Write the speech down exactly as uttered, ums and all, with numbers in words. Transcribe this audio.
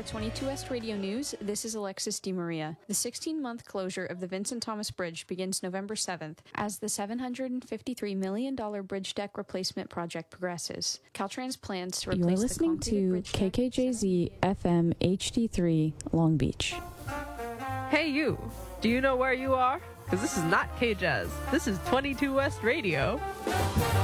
For twenty-two West Radio News, this is Alexis DeMaria. The sixteen-month closure of the Vincent Thomas Bridge begins November seventh as the seven hundred fifty-three million dollars bridge deck replacement project progresses. Caltrans plans to replace You're the listening concreted to bridge K K J Z F M H D three Long Beach. Hey you, do you know where you are? Because this is not K-Jazz. This is twenty-two West Radio.